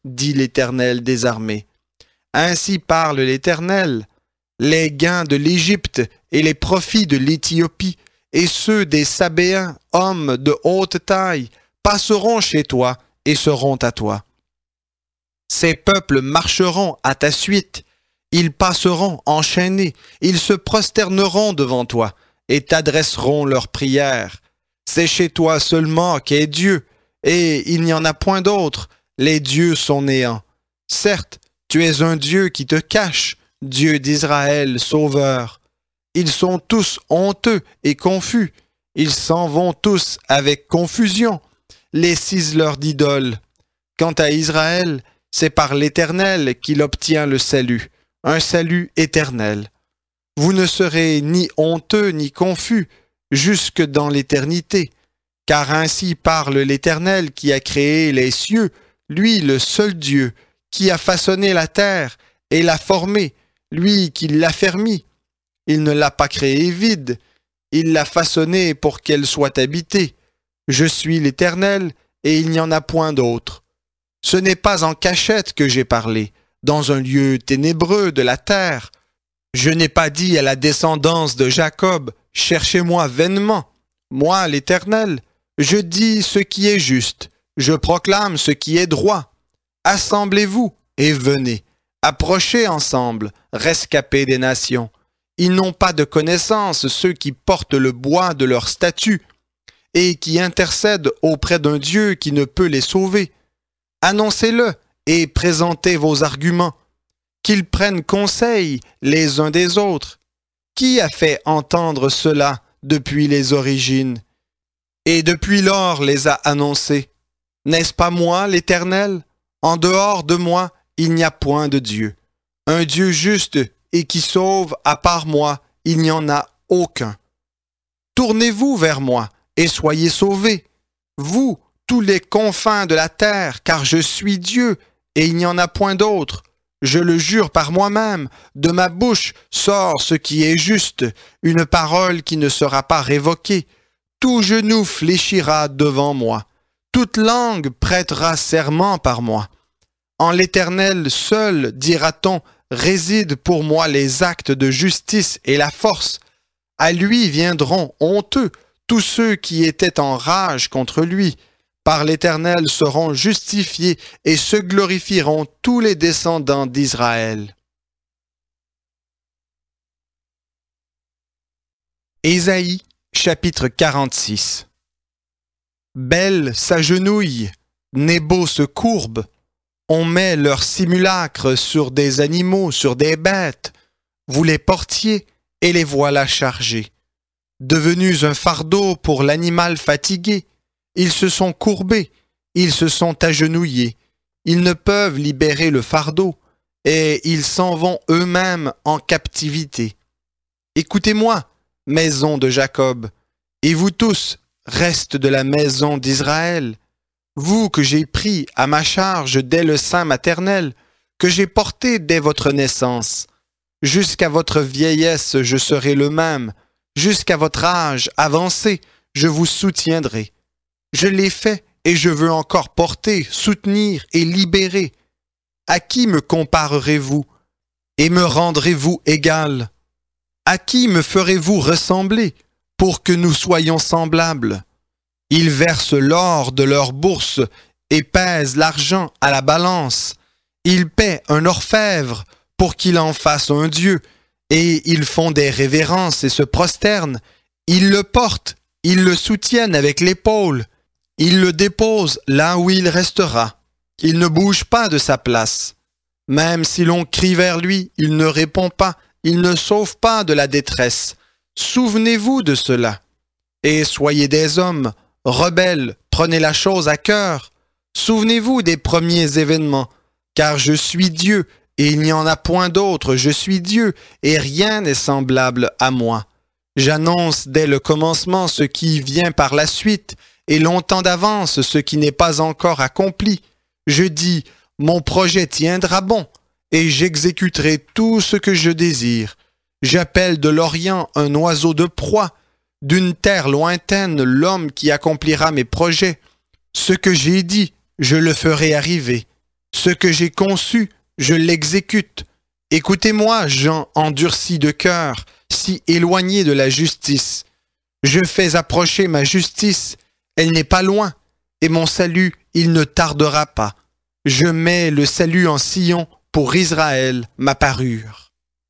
dit l'Éternel des armées. Ainsi parle l'Éternel. Les gains de l'Égypte et les profits de l'Éthiopie et ceux des Sabéens, hommes de haute taille, passeront chez toi et seront à toi. Ces peuples marcheront à ta suite, ils passeront enchaînés, ils se prosterneront devant toi et t'adresseront leurs prières. C'est chez toi seulement qu'est Dieu, et il n'y en a point d'autre, les dieux sont néants. Certes, tu es un Dieu qui te cache, Dieu d'Israël, Sauveur. Ils sont tous honteux et confus, ils s'en vont tous avec confusion, les ciseleurs d'idoles. Quant à Israël, c'est par l'Éternel qu'il obtient le salut, un salut éternel. Vous ne serez ni honteux ni confus jusque dans l'éternité, car ainsi parle l'Éternel qui a créé les cieux, lui le seul Dieu, qui a façonné la terre et l'a formée, lui qui l'a fermie. Il ne l'a pas créée vide, il l'a façonnée pour qu'elle soit habitée. Je suis l'Éternel et il n'y en a point d'autre. Ce n'est pas en cachette que j'ai parlé, dans un lieu ténébreux de la terre. Je n'ai pas dit à la descendance de Jacob, cherchez-moi vainement. Moi, l'Éternel, je dis ce qui est juste, je proclame ce qui est droit. Assemblez-vous et venez, approchez ensemble, rescapés des nations. Ils n'ont pas de connaissance, ceux qui portent le bois de leur statut et qui intercèdent auprès d'un Dieu qui ne peut les sauver. Annoncez-le et présentez vos arguments, qu'ils prennent conseil les uns des autres. Qui a fait entendre cela depuis les origines et depuis lors les a annoncés? N'est-ce pas moi, l'Éternel? En dehors de moi, il n'y a point de Dieu. Un Dieu juste et qui sauve, à part moi, il n'y en a aucun. Tournez-vous vers moi et soyez sauvés, vous, tous les confins de la terre, car je suis Dieu et il n'y en a point d'autre. Je le jure par moi-même, de ma bouche sort ce qui est juste, une parole qui ne sera pas révoquée. Tout genou fléchira devant moi, toute langue prêtera serment par moi. En l'Éternel seul, dira-t-on, résident pour moi les actes de justice et la force. À lui viendront honteux tous ceux qui étaient en rage contre lui. Par l'Éternel seront justifiés et se glorifieront tous les descendants d'Israël. Ésaïe, chapitre 46. Bel s'agenouille, Nébo se courbe. On met leurs simulacres sur des animaux, sur des bêtes. Vous les portiez et les voilà chargés. Devenus un fardeau pour l'animal fatigué, ils se sont courbés, ils se sont agenouillés. Ils ne peuvent libérer le fardeau et ils s'en vont eux-mêmes en captivité. Écoutez-moi, maison de Jacob, et vous tous, restes de la maison d'Israël, vous que j'ai pris à ma charge dès le sein maternel, que j'ai porté dès votre naissance. Jusqu'à votre vieillesse, je serai le même. Jusqu'à votre âge avancé, je vous soutiendrai. Je l'ai fait et je veux encore porter, soutenir et libérer. À qui me comparerez-vous et me rendrez-vous égal? À qui me ferez-vous ressembler pour que nous soyons semblables? Ils versent l'or de leur bourse et pèsent l'argent à la balance. Ils paient un orfèvre pour qu'il en fasse un dieu, et ils font des révérences et se prosternent. Ils le portent, ils le soutiennent avec l'épaule. Ils le déposent là où il restera. Il ne bouge pas de sa place. Même si l'on crie vers lui, il ne répond pas, il ne sauve pas de la détresse. Souvenez-vous de cela. Et soyez des hommes, rebelles, prenez la chose à cœur. Souvenez-vous des premiers événements, car je suis Dieu, et il n'y en a point d'autre, je suis Dieu, et rien n'est semblable à moi. J'annonce dès le commencement ce qui vient par la suite, et longtemps d'avance ce qui n'est pas encore accompli. Je dis, mon projet tiendra bon, et j'exécuterai tout ce que je désire. J'appelle de l'Orient un oiseau de proie, d'une terre lointaine l'homme qui accomplira mes projets. Ce que j'ai dit, je le ferai arriver. Ce que j'ai conçu, je l'exécute. Écoutez-moi, gens endurcis de cœur, si éloignés de la justice. Je fais approcher ma justice, elle n'est pas loin, et mon salut, il ne tardera pas. Je mets le salut en Sion, pour Israël, ma parure.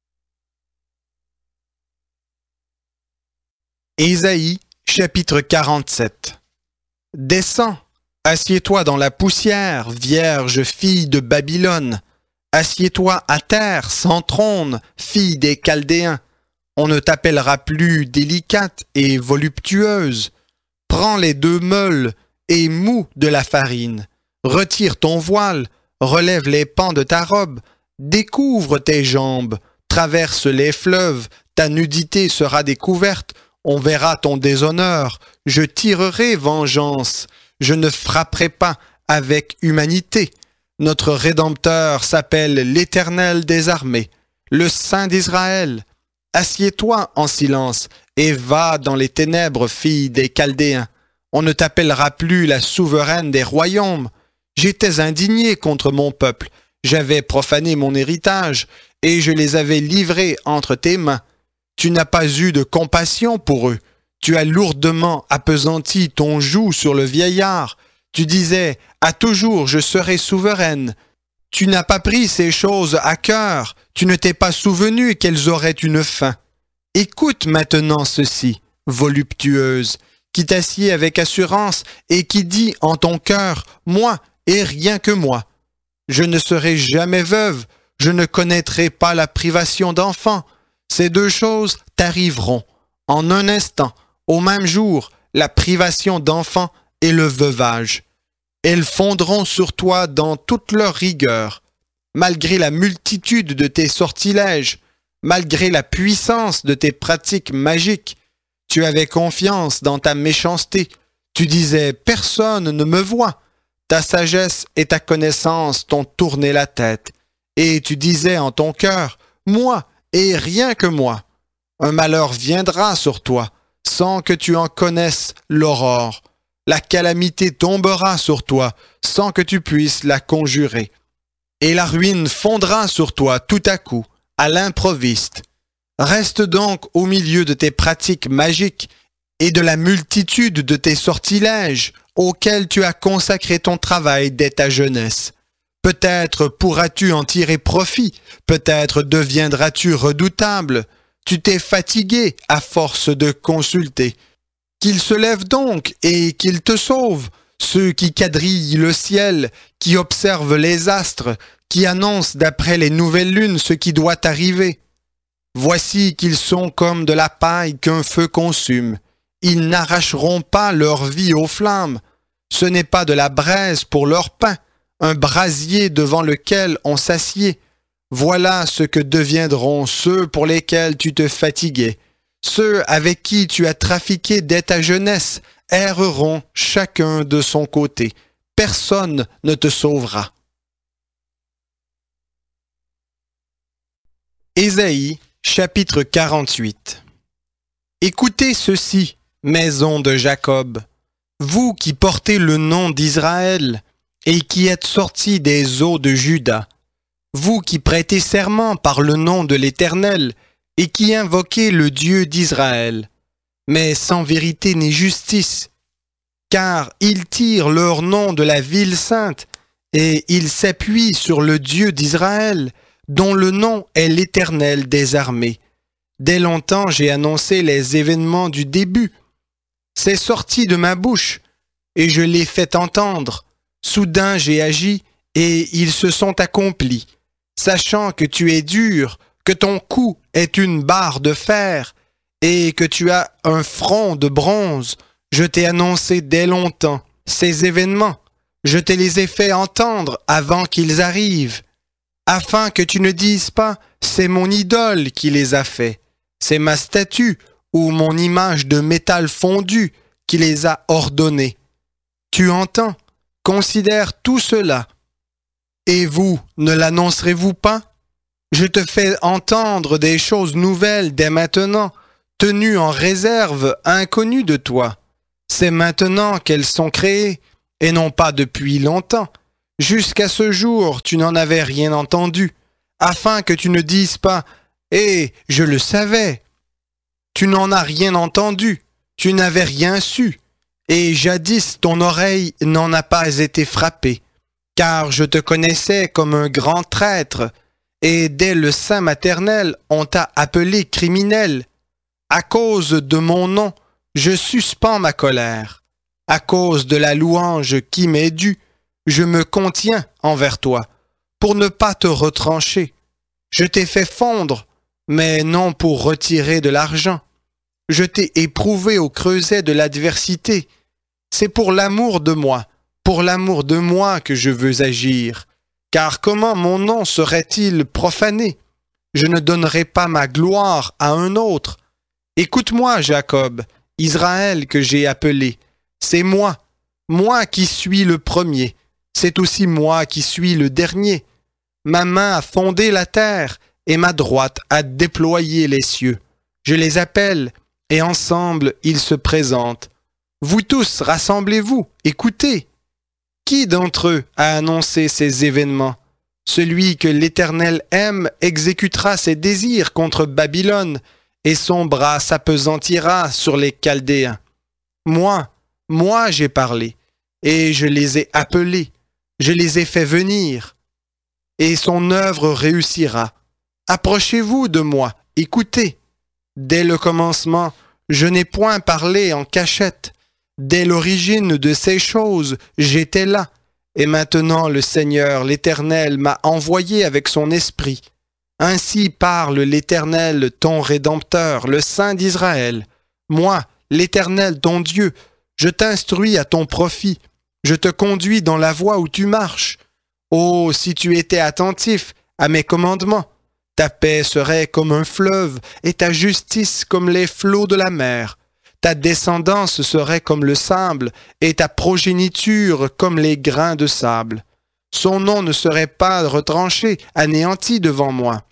Ésaïe, chapitre 47. Descends, assieds-toi dans la poussière, vierge fille de Babylone. Assieds-toi à terre, sans trône, fille des Chaldéens. On ne t'appellera plus délicate et voluptueuse. Prends les 2 meules et moue de la farine. Retire ton voile, relève les pans de ta robe, découvre tes jambes, traverse les fleuves, ta nudité sera découverte, on verra ton déshonneur, je tirerai vengeance, je ne frapperai pas avec humanité. Notre Rédempteur s'appelle l'Éternel des armées, le Saint d'Israël. Assieds-toi en silence et va dans les ténèbres, fille des Chaldéens. On ne t'appellera plus la souveraine des royaumes. J'étais indigné contre mon peuple, j'avais profané mon héritage, et je les avais livrés entre tes mains. Tu n'as pas eu de compassion pour eux. Tu as lourdement appesanti ton joug sur le vieillard. Tu disais, à toujours je serai souveraine. Tu n'as pas pris ces choses à cœur. Tu ne t'es pas souvenu qu'elles auraient une fin. Écoute maintenant ceci, voluptueuse, qui t'assied avec assurance et qui dit en ton cœur, moi et rien que moi. Je ne serai jamais veuve, je ne connaîtrai pas la privation d'enfant. Ces 2 choses t'arriveront, en un instant, au même jour, la privation d'enfant et le veuvage. Elles fondront sur toi dans toute leur rigueur. Malgré la multitude de tes sortilèges, malgré la puissance de tes pratiques magiques, tu avais confiance dans ta méchanceté. Tu disais, personne ne me voit. Ta sagesse et ta connaissance t'ont tourné la tête. Et tu disais en ton cœur, moi et rien que moi. Un malheur viendra sur toi, sans que tu en connaisses l'aurore. La calamité tombera sur toi, sans que tu puisses la conjurer. Et la ruine fondra sur toi tout à coup, à l'improviste. Reste donc au milieu de tes pratiques magiques et de la multitude de tes sortilèges auxquels tu as consacré ton travail dès ta jeunesse. Peut-être pourras-tu en tirer profit, peut-être deviendras-tu redoutable. Tu t'es fatigué à force de consulter. Qu'il se lève donc et qu'il te sauve, ceux qui quadrillent le ciel, qui observent les astres, qui annoncent d'après les nouvelles lunes ce qui doit arriver. Voici qu'ils sont comme de la paille qu'un feu consume. Ils n'arracheront pas leur vie aux flammes. Ce n'est pas de la braise pour leur pain, un brasier devant lequel on s'assied. Voilà ce que deviendront ceux pour lesquels tu te fatiguais. Ceux avec qui tu as trafiqué dès ta jeunesse erreront chacun de son côté. Personne ne te sauvera. Ésaïe, chapitre 48. Écoutez ceci, maison de Jacob, vous qui portez le nom d'Israël et qui êtes sortis des eaux de Juda, vous qui prêtez serment par le nom de l'Éternel et qui invoquez le Dieu d'Israël, mais sans vérité ni justice, car ils tirent leur nom de la ville sainte et ils s'appuient sur le Dieu d'Israël, dont le nom est l'Éternel des armées. Dès longtemps j'ai annoncé les événements du début. C'est sorti de ma bouche, et je l'ai fait entendre. Soudain j'ai agi, et ils se sont accomplis. Sachant que tu es dur, que ton cou est une barre de fer, et que tu as un front de bronze, je t'ai annoncé dès longtemps ces événements. Je te les ai fait entendre avant qu'ils arrivent, afin que tu ne dises pas « c'est mon idole qui les a faits ». C'est ma statue ou mon image de métal fondu qui les a ordonnés. Tu entends? Considère tout cela. Et vous, ne l'annoncerez-vous pas? Je te fais entendre des choses nouvelles dès maintenant, tenues en réserve, inconnues de toi. C'est maintenant qu'elles sont créées, et non pas depuis longtemps. Jusqu'à ce jour, tu n'en avais rien entendu, afin que tu ne dises pas « Eh, je le savais !» Tu n'en as rien entendu, tu n'avais rien su, et jadis ton oreille n'en a pas été frappée, car je te connaissais comme un grand traître, et dès le sein maternel on t'a appelé criminel. À cause de mon nom, je suspends ma colère. À cause de la louange qui m'est due, je me contiens envers toi, pour ne pas te retrancher. Je t'ai fait fondre, mais non pour retirer de l'argent. Je t'ai éprouvé au creuset de l'adversité. C'est pour l'amour de moi que je veux agir. Car comment mon nom serait-il profané? Je ne donnerai pas ma gloire à un autre. Écoute-moi, Jacob, Israël que j'ai appelé. C'est moi qui suis le premier. C'est aussi moi qui suis le dernier. Ma main a fondé la terre et ma droite a déployé les cieux. Je les appelle et ensemble ils se présentent. Vous tous, rassemblez-vous, écoutez. Qui d'entre eux a annoncé ces événements? Celui que l'Éternel aime exécutera ses désirs contre Babylone, et son bras s'apesantira sur les Chaldéens. Moi j'ai parlé, et je les ai appelés, je les ai fait venir, et son œuvre réussira. Approchez-vous de moi, écoutez. Dès le commencement, je n'ai point parlé en cachette. Dès l'origine de ces choses, j'étais là, et maintenant le Seigneur, l'Éternel, m'a envoyé avec son esprit. Ainsi parle l'Éternel, ton Rédempteur, le Saint d'Israël. Moi, l'Éternel, ton Dieu, je t'instruis à ton profit, je te conduis dans la voie où tu marches. Oh, si tu étais attentif à mes commandements, ta paix serait comme un fleuve, et ta justice comme les flots de la mer. Ta descendance serait comme le sable, et ta progéniture comme les grains de sable. Son nom ne serait pas retranché, anéanti devant moi.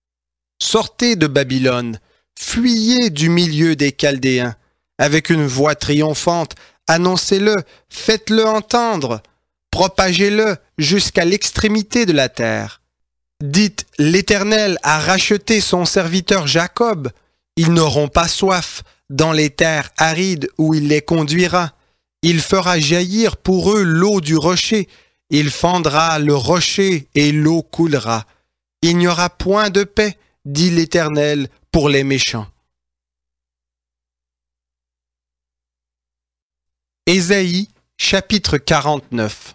Sortez de Babylone, fuyez du milieu des Chaldéens. Avec une voix triomphante, annoncez-le, faites-le entendre, propagez-le jusqu'à l'extrémité de la terre. Dites, l'Éternel a racheté son serviteur Jacob. Ils n'auront pas soif dans les terres arides où il les conduira. Il fera jaillir pour eux l'eau du rocher. Il fendra le rocher et l'eau coulera. Il n'y aura point de paix, dit l'Éternel, pour les méchants. Ésaïe, chapitre 49.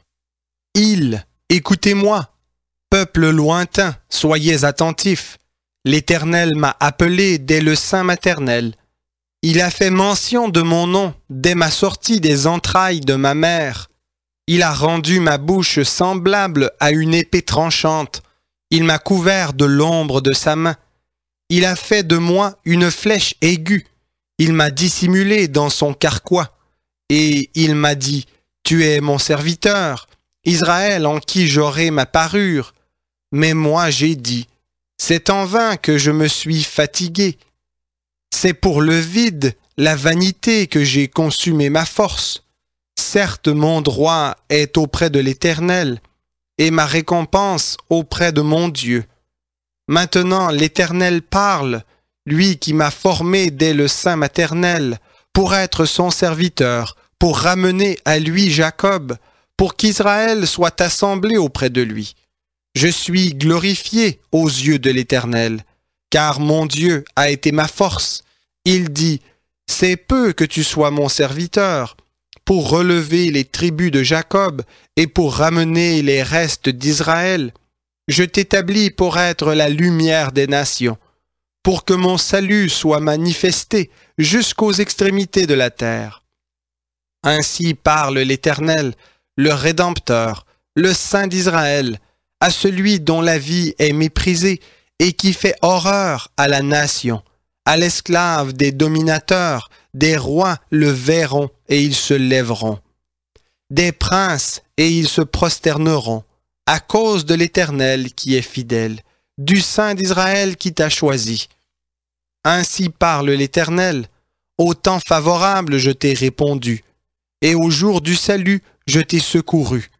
Écoutez-moi, peuple lointain, soyez attentifs. L'Éternel m'a appelé dès le sein maternel. Il a fait mention de mon nom dès ma sortie des entrailles de ma mère. Il a rendu ma bouche semblable à une épée tranchante. Il m'a couvert de l'ombre de sa main. Il a fait de moi une flèche aiguë. Il m'a dissimulé dans son carquois. Et il m'a dit, tu es mon serviteur, Israël en qui j'aurai ma parure. Mais moi j'ai dit, c'est en vain que je me suis fatigué. C'est pour le vide, la vanité que j'ai consumé ma force. Certes, mon droit est auprès de l'Éternel, et ma récompense auprès de mon Dieu. Maintenant l'Éternel parle, lui qui m'a formé dès le sein maternel, pour être son serviteur, pour ramener à lui Jacob, pour qu'Israël soit assemblé auprès de lui. Je suis glorifié aux yeux de l'Éternel, car mon Dieu a été ma force. Il dit, c'est peu que tu sois mon serviteur, pour relever les tribus de Jacob et pour ramener les restes d'Israël. Je t'établis pour être la lumière des nations, pour que mon salut soit manifesté jusqu'aux extrémités de la terre. Ainsi parle l'Éternel, le Rédempteur, le Saint d'Israël, à celui dont la vie est méprisée et qui fait horreur à la nation, à l'esclave des dominateurs, des rois le verront et ils se lèveront. Des princes et ils se prosterneront, à cause de l'Éternel qui est fidèle, du Saint d'Israël qui t'a choisi. Ainsi parle l'Éternel, au temps favorable je t'ai répondu, et au jour du salut je t'ai secouru.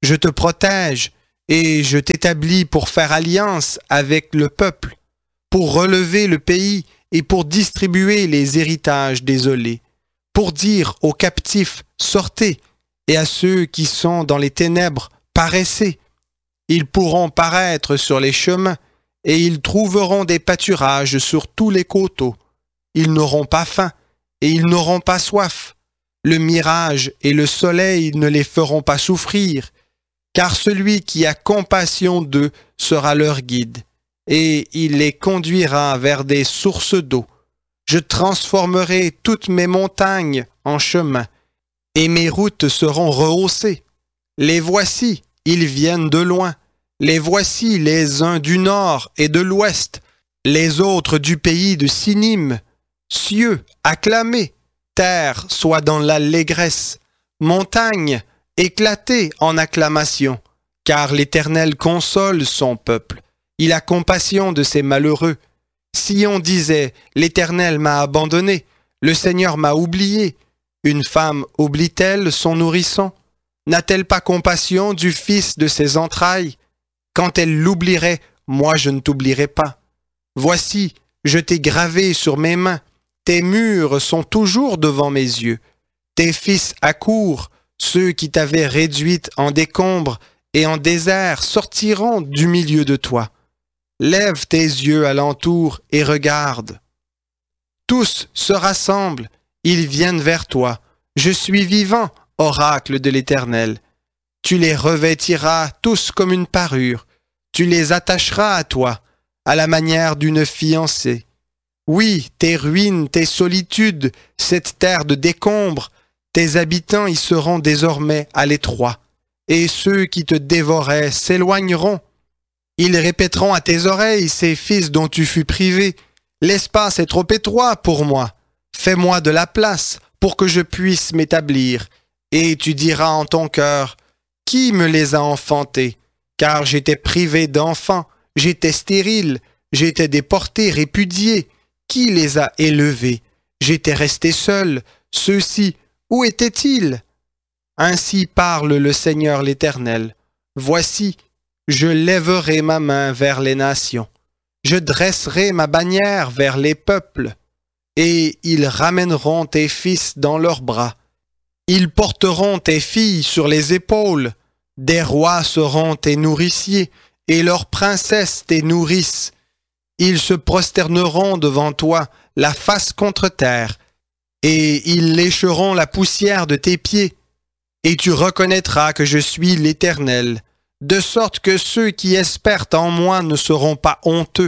Je te protège et je t'établis pour faire alliance avec le peuple, pour relever le pays et pour distribuer les héritages désolés, pour dire aux captifs, sortez, et à ceux qui sont dans les ténèbres, paraissez. Ils pourront paraître sur les chemins, et ils trouveront des pâturages sur tous les coteaux. Ils n'auront pas faim, et ils n'auront pas soif. Le mirage et le soleil ne les feront pas souffrir, car celui qui a compassion d'eux sera leur guide, et il les conduira vers des sources d'eau. Je transformerai toutes mes montagnes en chemins, et mes routes seront rehaussées. Les voici, ils viennent de loin. Les voici les uns du nord et de l'ouest, les autres du pays de Sinim. Cieux, acclamez, terre, sois dans l'allégresse, montagne, éclatez en acclamation, car l'Éternel console son peuple. Il a compassion de ses malheureux. Sion disait, l'Éternel m'a abandonné, le Seigneur m'a oublié. Une femme oublie-t-elle son nourrisson? N'a-t-elle pas compassion du fils de ses entrailles? Quand elle l'oublierait, moi je ne t'oublierai pas. Voici, je t'ai gravé sur mes mains, tes murs sont toujours devant mes yeux. Tes fils accourent, ceux qui t'avaient réduite en décombre et en désert sortiront du milieu de toi. Lève tes yeux alentour et regarde. Tous se rassemblent, ils viennent vers toi. Je suis vivant, oracle de l'Éternel. Tu les revêtiras tous comme une parure. Tu les attacheras à toi, à la manière d'une fiancée. Oui, tes ruines, tes solitudes, cette terre de décombres, tes habitants y seront désormais à l'étroit, et ceux qui te dévoraient s'éloigneront. Ils répéteront à tes oreilles ces fils dont tu fus privé. L'espace est trop étroit pour moi. Fais-moi de la place pour que je puisse m'établir. Et tu diras en ton cœur, qui me les a enfantés? Car j'étais privé d'enfants, j'étais stérile, j'étais déporté, répudié. Qui les a élevés? J'étais resté seul. Ceux-ci, où étaient-ils? Ainsi parle le Seigneur l'Éternel. Voici, je lèverai ma main vers les nations. Je dresserai ma bannière vers les peuples. Et ils ramèneront tes fils dans leurs bras. Ils porteront tes filles sur les épaules. Des rois seront tes nourriciers, et leurs princesses tes nourrices. Ils se prosterneront devant toi, la face contre terre, et ils lécheront la poussière de tes pieds. Et tu reconnaîtras que je suis l'Éternel, de sorte que ceux qui espèrent en moi ne seront pas honteux.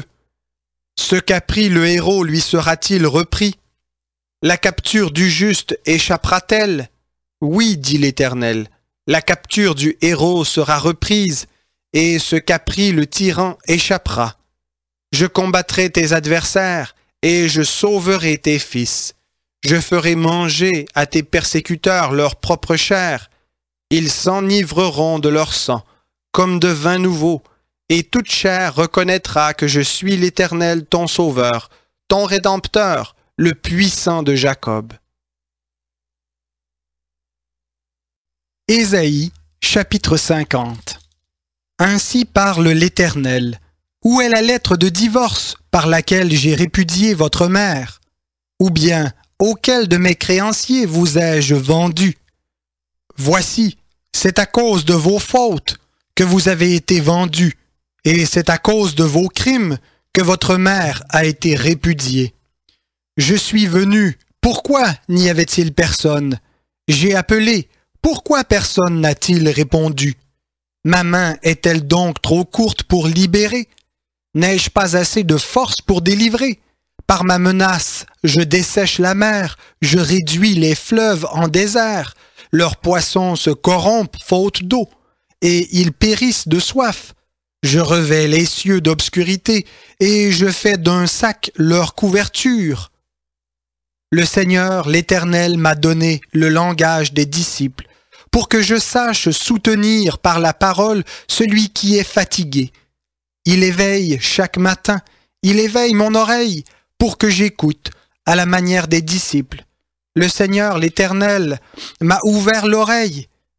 Ce qu'a pris le héros lui sera-t-il repris? La capture du juste échappera-t-elle? Oui, dit l'Éternel, la capture du héros sera reprise, et ce qu'a pris le tyran échappera. Je combattrai tes adversaires, et je sauverai tes fils. Je ferai manger à tes persécuteurs leur propre chair. Ils s'enivreront de leur sang, comme de vin nouveau, et toute chair reconnaîtra que je suis l'Éternel ton Sauveur, ton Rédempteur, le puissant de Jacob. Ésaïe, chapitre 50. Ainsi parle l'Éternel. Où est la lettre de divorce par laquelle j'ai répudié votre mère? Ou bien, auquel de mes créanciers vous ai-je vendu? Voici, c'est à cause de vos fautes que vous avez été vendus, et c'est à cause de vos crimes que votre mère a été répudiée. Je suis venu, pourquoi n'y avait-il personne? J'ai appelé, pourquoi personne n'a-t-il répondu? Ma main est-elle donc trop courte pour libérer? N'ai-je pas assez de force pour délivrer? Par ma menace, je dessèche la mer, je réduis les fleuves en désert. Leurs poissons se corrompent faute d'eau, et ils périssent de soif. Je revêts les cieux d'obscurité, et je fais d'un sac leur couverture. Le Seigneur, l'Éternel, m'a donné le langage des disciples, pour que je sache soutenir par la parole celui qui est fatigué. Il éveille chaque matin, il éveille mon oreille, pour que j'écoute, à la manière des disciples. Le Seigneur, l'Éternel, m'a ouvert l'oreille.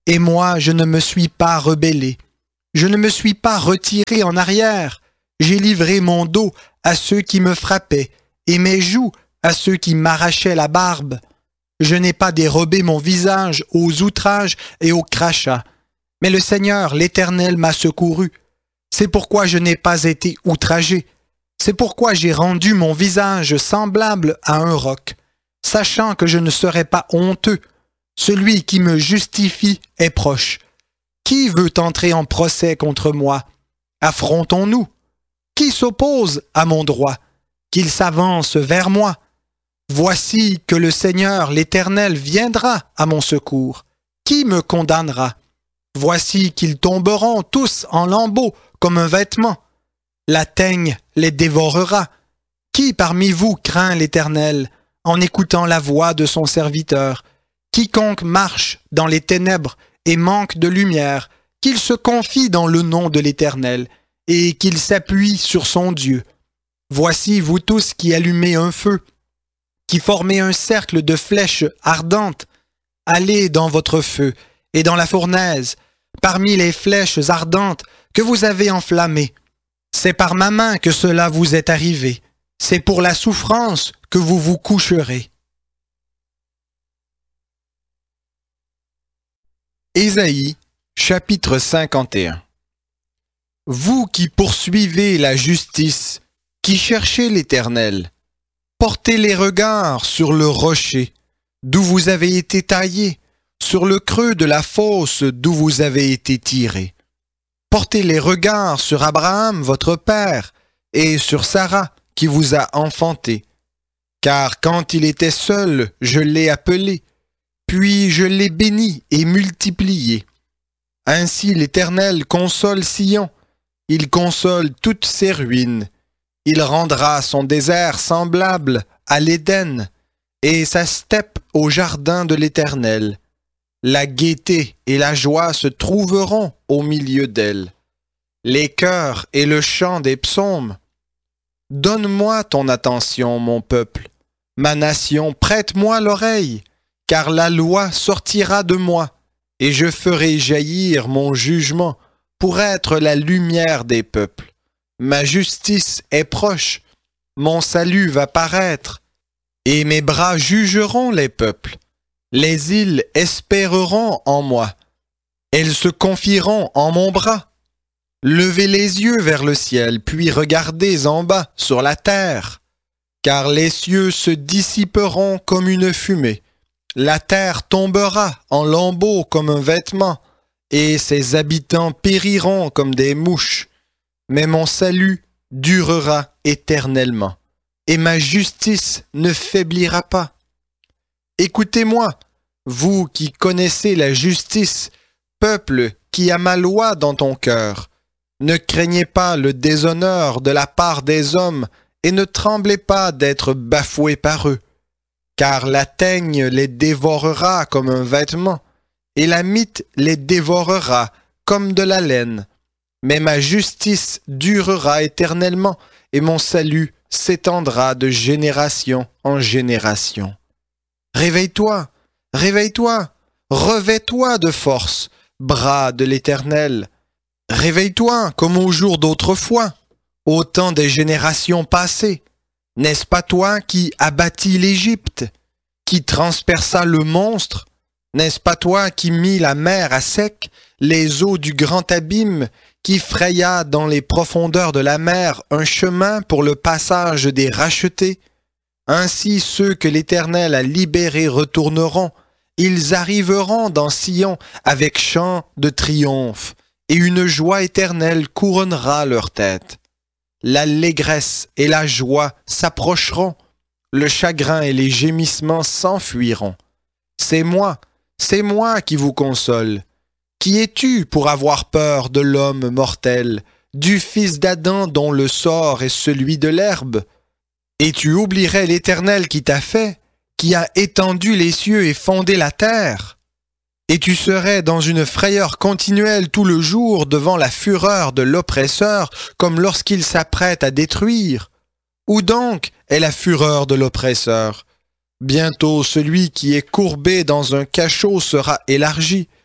Et moi, je ne me suis pas rebellé. Je ne me suis pas retiré en arrière. J'ai livré mon dos à ceux qui me frappaient et mes joues à ceux qui m'arrachaient la barbe. Je n'ai pas dérobé mon visage aux outrages et aux crachats. Mais le Seigneur, l'Éternel, m'a secouru. C'est pourquoi je n'ai pas été outragé. C'est pourquoi j'ai rendu mon visage semblable à un roc, sachant que je ne serai pas honteux. Celui qui me justifie est proche. Qui veut entrer en procès contre moi? Affrontons-nous. Qui s'oppose à mon droit? Qu'il s'avance vers moi. Voici que le Seigneur, l'Éternel, viendra à mon secours. Qui me condamnera? Voici qu'ils tomberont tous en lambeaux comme un vêtement. La teigne les dévorera. Qui parmi vous craint l'Éternel en écoutant la voix de son serviteur? Quiconque marche dans les ténèbres et manque de lumière, qu'il se confie dans le nom de l'Éternel et qu'il s'appuie sur son Dieu. Voici vous tous qui allumez un feu, qui formez un cercle de flèches ardentes. Allez dans votre feu et dans la fournaise, parmi les flèches ardentes que vous avez enflammées. C'est par ma main que cela vous est arrivé. C'est pour la souffrance que vous vous coucherez. Ésaïe, chapitre 51. Vous qui poursuivez la justice, qui cherchez l'Éternel, portez les regards sur le rocher, d'où vous avez été taillés, sur le creux de la fosse d'où vous avez été tirés. Portez les regards sur Abraham, votre père, et sur Sarah, qui vous a enfanté. Car quand il était seul, je l'ai appelé, puis je l'ai béni et multiplié. Ainsi l'Éternel console Sion, il console toutes ses ruines. Il rendra son désert semblable à l'Éden, et sa steppe au jardin de l'Éternel. La gaieté et la joie se trouveront au milieu d'elle. Les chœurs et le chant des psaumes. Donne-moi ton attention, mon peuple. Ma nation, prête-moi l'oreille, car la loi sortira de moi, et je ferai jaillir mon jugement pour être la lumière des peuples. Ma justice est proche, mon salut va paraître, et mes bras jugeront les peuples. Les îles espéreront en moi, elles se confieront en mon bras. Levez les yeux vers le ciel, puis regardez en bas sur la terre, car les cieux se dissiperont comme une fumée. La terre tombera en lambeaux comme un vêtement, et ses habitants périront comme des mouches. Mais mon salut durera éternellement, et ma justice ne faiblira pas. Écoutez-moi, vous qui connaissez la justice, peuple qui a ma loi dans ton cœur. Ne craignez pas le déshonneur de la part des hommes, et ne tremblez pas d'être bafoués par eux. Car la teigne les dévorera comme un vêtement, et la mite les dévorera comme de la laine. Mais ma justice durera éternellement, et mon salut s'étendra de génération en génération. Réveille-toi, réveille-toi, revêt-toi de force, bras de l'Éternel. Réveille-toi comme au jour d'autrefois, au temps des générations passées. N'est-ce pas toi qui abattis l'Égypte, qui transperça le monstre? N'est-ce pas toi qui mis la mer à sec, les eaux du grand abîme, qui fraya dans les profondeurs de la mer un chemin pour le passage des rachetés? Ainsi ceux que l'Éternel a libérés retourneront, ils arriveront dans Sion avec chant de triomphe, et une joie éternelle couronnera leur tête. L'allégresse et la joie s'approcheront, le chagrin et les gémissements s'enfuiront. C'est moi qui vous console. Qui es-tu pour avoir peur de l'homme mortel, du fils d'Adam dont le sort est celui de l'herbe? Et tu oublierais l'Éternel qui t'a fait, qui a étendu les cieux et fondé la terre? Et tu serais dans une frayeur continuelle tout le jour devant la fureur de l'oppresseur, comme lorsqu'il s'apprête à détruire. Où donc est la fureur de l'oppresseur? Bientôt celui qui est courbé dans un cachot sera élargi.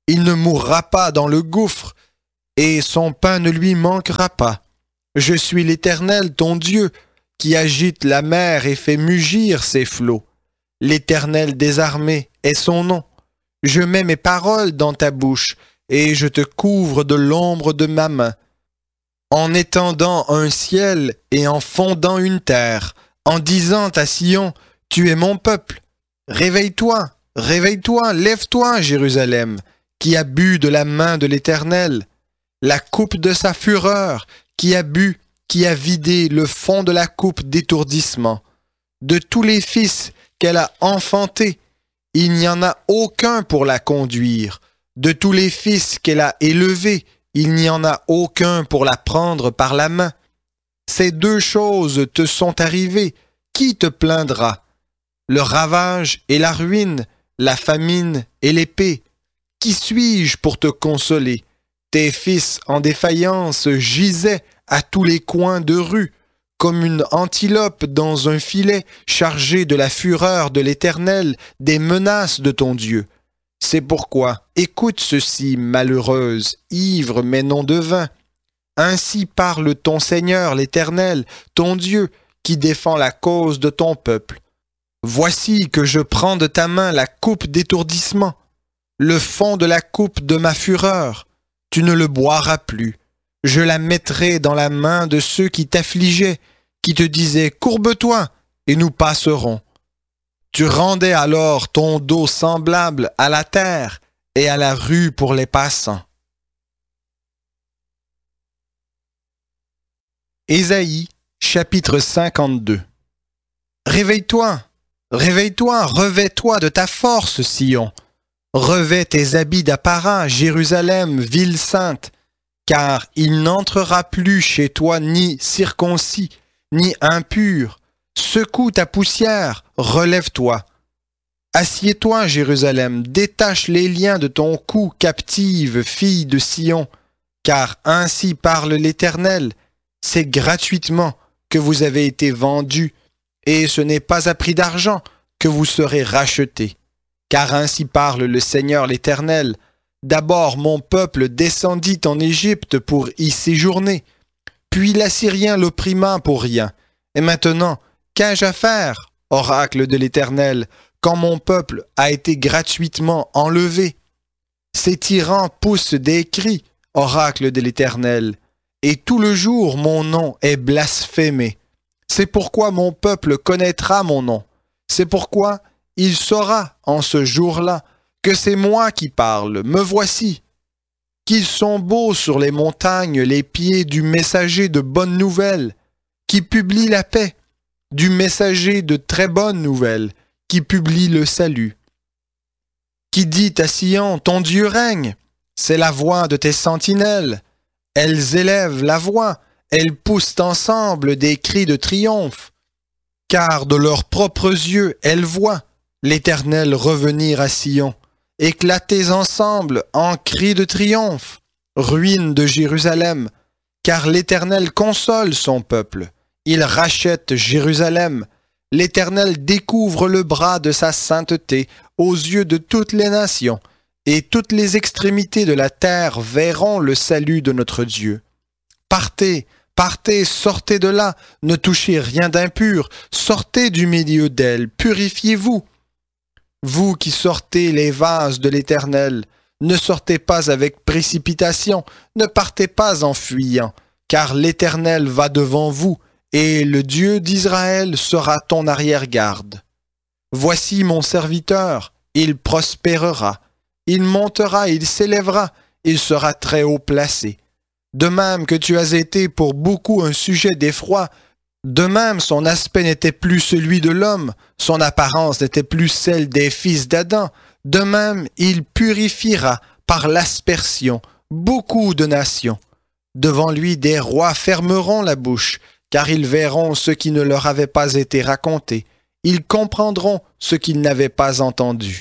Il ne mourra pas dans le gouffre, et son pain ne lui manquera pas. Je suis l'Éternel, ton Dieu, qui agite la mer et fait mugir ses flots. L'Éternel des armées est son nom. Je mets mes paroles dans ta bouche, et je te couvre de l'ombre de ma main. En étendant un ciel et en fondant une terre, en disant à Sion, tu es mon peuple. Réveille-toi, réveille-toi, lève-toi, Jérusalem, qui a bu de la main de l'Éternel, la coupe de sa fureur, qui a bu, qui a vidé le fond de la coupe d'étourdissement. De tous les fils qu'elle a enfantés, il n'y en a aucun pour la conduire. De tous les fils qu'elle a élevés, il n'y en a aucun pour la prendre par la main. Ces deux choses te sont arrivées, qui te plaindra? Le ravage et la ruine, la famine et l'épée. Qui suis-je pour te consoler? Tes fils en défaillance gisaient à tous les coins de rue, comme une antilope dans un filet chargé de la fureur de l'Éternel, des menaces de ton Dieu. C'est pourquoi, écoute ceci, malheureuse, ivre mais non de vin. Ainsi parle ton Seigneur l'Éternel, ton Dieu, qui défend la cause de ton peuple. Voici que je prends de ta main la coupe d'étourdissement, le fond de la coupe de ma fureur. Tu ne le boiras plus. Je la mettrai dans la main de ceux qui t'affligeaient, qui te disaient « Courbe-toi, et nous passerons ». Tu rendais alors ton dos semblable à la terre et à la rue pour les passants. Ésaïe, chapitre 52. Réveille-toi, réveille-toi, revêt-toi de ta force, Sion. Revêt tes habits d'apparat, Jérusalem, ville sainte, car il n'entrera plus chez toi ni circoncis, ni impur. Secoue ta poussière, relève-toi. Assieds-toi, Jérusalem, détache les liens de ton cou, captive, fille de Sion, car ainsi parle l'Éternel, c'est gratuitement que vous avez été vendus, et ce n'est pas à prix d'argent que vous serez rachetés. Car ainsi parle le Seigneur l'Éternel, d'abord mon peuple descendit en Égypte pour y séjourner, puis l'Assyrien l'opprimant pour rien, et maintenant, qu'ai-je à faire, oracle de l'Éternel, quand mon peuple a été gratuitement enlevé? Ces tyrans poussent des cris, oracle de l'Éternel, et tout le jour mon nom est blasphémé. C'est pourquoi mon peuple connaîtra mon nom. C'est pourquoi il saura en ce jour-là que c'est moi qui parle, me voici. Qu'ils sont beaux sur les montagnes les pieds du messager de bonnes nouvelles, qui publie la paix, du messager de très bonnes nouvelles, qui publie le salut. Qui dit à Sion, ton Dieu règne, c'est la voix de tes sentinelles. Elles élèvent la voix, elles poussent ensemble des cris de triomphe. Car de leurs propres yeux, elles voient l'Éternel revenir à Sion. Éclatez ensemble en cris de triomphe, ruine de Jérusalem, car l'Éternel console son peuple. Il rachète Jérusalem. L'Éternel découvre le bras de sa sainteté aux yeux de toutes les nations, et toutes les extrémités de la terre verront le salut de notre Dieu. Partez, partez, sortez de là, ne touchez rien d'impur, sortez du milieu d'elle, purifiez-vous. Vous qui sortez les vases de l'Éternel, ne sortez pas avec précipitation, ne partez pas en fuyant, car l'Éternel va devant vous, et le Dieu d'Israël sera ton arrière-garde. Voici mon serviteur, il prospérera, il montera, il s'élèvera, il sera très haut placé. De même que tu as été pour beaucoup un sujet d'effroi, de même son aspect n'était plus celui de l'homme, son apparence n'était plus celle des fils d'Adam, de même il purifiera par l'aspersion beaucoup de nations. Devant lui des rois fermeront la bouche, car ils verront ce qui ne leur avait pas été raconté, ils comprendront ce qu'ils n'avaient pas entendu.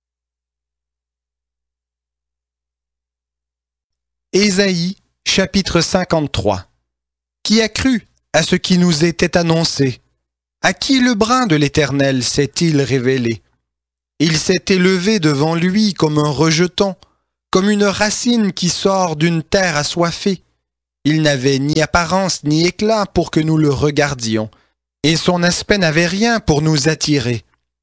Ésaïe, chapitre 53. Qui a cru à ce qui nous était annoncé? À qui le bras de l'Éternel s'est-il révélé? Il s'est élevé devant lui comme un rejeton, comme une racine qui sort d'une terre assoiffée. Il n'avait ni apparence ni éclat pour que nous le regardions, et son aspect n'avait rien pour nous attirer.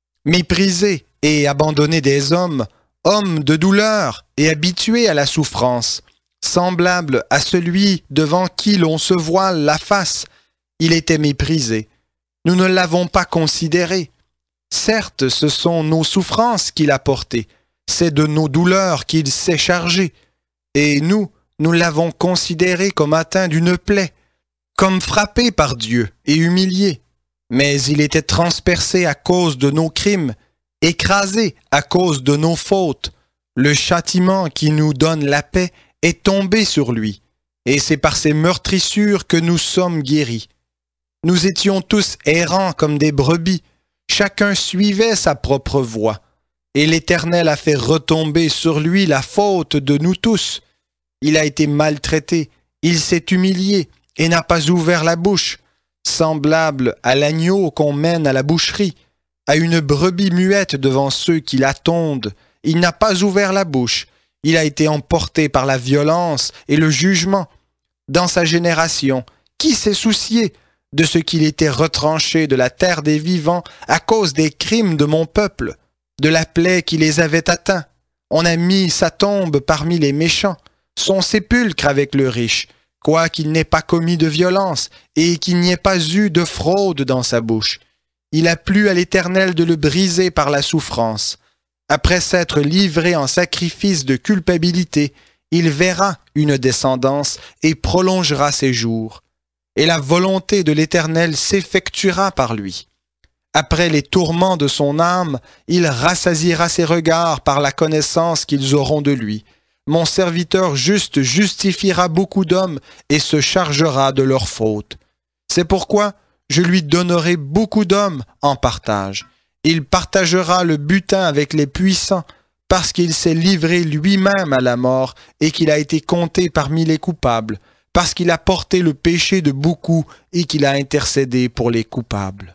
Méprisé et abandonné des hommes, homme de douleur et habitué à la souffrance, semblable à celui devant qui l'on se voile la face, il était méprisé. Nous ne l'avons pas considéré. Certes, ce sont nos souffrances qu'il a portées, c'est de nos douleurs qu'il s'est chargé, et nous l'avons considéré comme atteint d'une plaie, comme frappé par Dieu et humilié. Mais il était transpercé à cause de nos crimes, écrasé à cause de nos fautes. Le châtiment qui nous donne la paix est tombé sur lui, et c'est par ses meurtrissures que nous sommes guéris. Nous étions tous errants comme des brebis, chacun suivait sa propre voie, et l'Éternel a fait retomber sur lui la faute de nous tous. Il a été maltraité, il s'est humilié et n'a pas ouvert la bouche, semblable à l'agneau qu'on mène à la boucherie, à une brebis muette devant ceux qui la tondent. Il n'a pas ouvert la bouche, il a été emporté par la violence et le jugement. Dans sa génération, qui s'est soucié de ce qu'il était retranché de la terre des vivants à cause des crimes de mon peuple, de la plaie qui les avait atteints? On a mis sa tombe parmi les méchants, son sépulcre avec le riche, quoiqu'il n'ait pas commis de violence et qu'il n'y ait pas eu de fraude dans sa bouche. Il a plu à l'Éternel de le briser par la souffrance. Après s'être livré en sacrifice de culpabilité, il verra une descendance et prolongera ses jours. Et la volonté de l'Éternel s'effectuera par lui. Après les tourments de son âme, il rassasiera ses regards par la connaissance qu'ils auront de lui. Mon serviteur juste justifiera beaucoup d'hommes et se chargera de leurs fautes. C'est pourquoi je lui donnerai beaucoup d'hommes en partage. Il partagera le butin avec les puissants, parce qu'il s'est livré lui-même à la mort et qu'il a été compté parmi les coupables, parce qu'il a porté le péché de beaucoup et qu'il a intercédé pour les coupables.